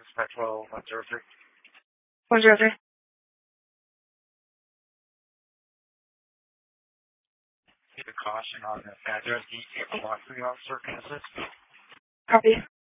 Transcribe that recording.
512 103. 103. Give a caution on the address detail. Officer can assist. Copy.